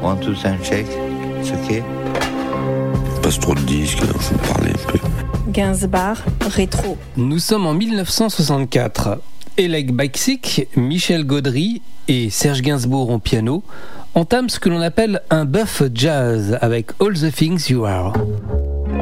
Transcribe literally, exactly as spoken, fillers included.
One, two, sound check. It's okay. Passe trop de disques, alors je vais parler un peu. Gainsbourg, rétro. Nous sommes en dix-neuf cent soixante-quatre. Elek Baiksik, Michel Gaudry et Serge Gainsbourg au piano entament ce que l'on appelle un buff jazz avec All the Things You Are.